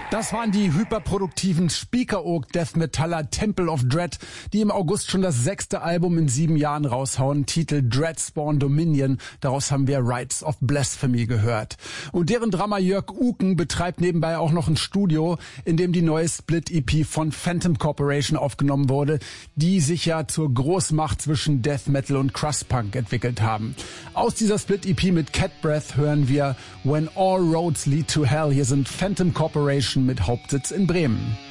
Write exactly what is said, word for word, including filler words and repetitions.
Das waren die hyperproduktiven Speaker Oak Death Metaller Temple of Dread, die im August schon das sechste Album in sieben Jahren raushauen, Titel Dreadspawn Dominion. Daraus haben wir Rites of Blasphemy gehört. Und deren Drummer Jörg Uken betreibt nebenbei auch noch ein Studio, in dem die neue Split-E P von Phantom Corporation aufgenommen wurde, die sich ja zur Großmacht zwischen Death Metal und Crust Punk entwickelt haben. Aus dieser Split-E P mit Cat Breath hören wir When All Roads Lead to Hell. Hier sind Phantom Corporation mit Hauptsitz in Bremen.